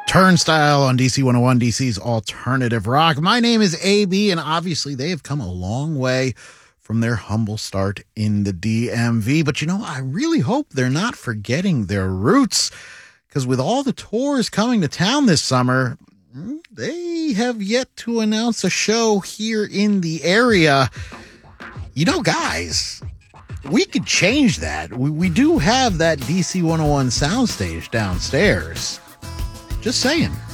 Turnstile on DC 101, DC's Alternative Rock. My name is AB, and obviously they have come a long way from their humble start in the DMV. But, I really hope they're not forgetting their roots, because with all the tours coming to town this summer, they have yet to announce a show here in the area. Guys, we could change that. We do have that DC 101 soundstage downstairs. Just saying.